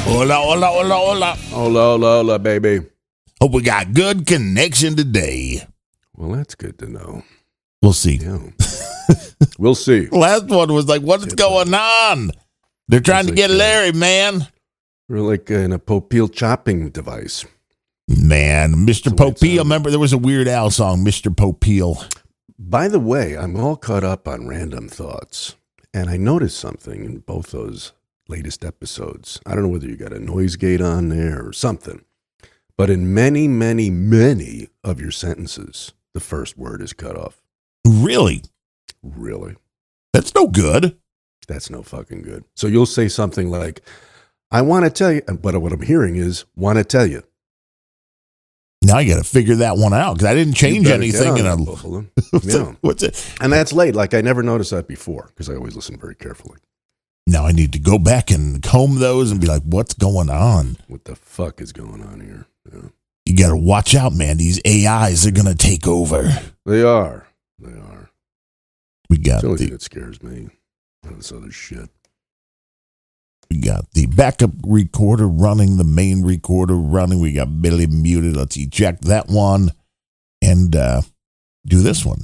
Hola, hola, hola, hola. Hola, hola, hola, baby. Hope we got good connection today. Well, that's good to know. We'll see. Yeah. We'll see. Last one was like, what's going on? They're trying to get Larry, man. We're like in a Popeil chopping device. Man, Mr. Popeil. Remember, there was a Weird Al song, Mr. Popeil. By the way, I'm all caught up on random thoughts, and I noticed something in both those latest episodes. I don't know whether you got a noise gate on there or something, but in many, many, many of your sentences, the first word is cut off. Really? Really? That's no good. That's no fucking good. So you'll say something like, I want to tell you, but what I'm hearing is, want to tell you. Now I got to figure that one out because I didn't change anything. Yeah. What's it? And that's late. Like I never noticed that before because I always listen very carefully. Now I need to go back and comb those and be like, what's going on? What the fuck is going on here? Yeah. You got to watch out, man. These AIs are going to take over. They are. They are. We got the only thing that scares me. This other shit. We got the backup recorder running, the main recorder running. We got Billy muted. Let's eject that one and do this one.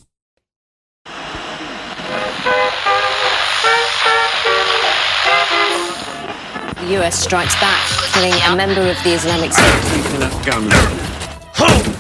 The US strikes back, killing a member of the Islamic State.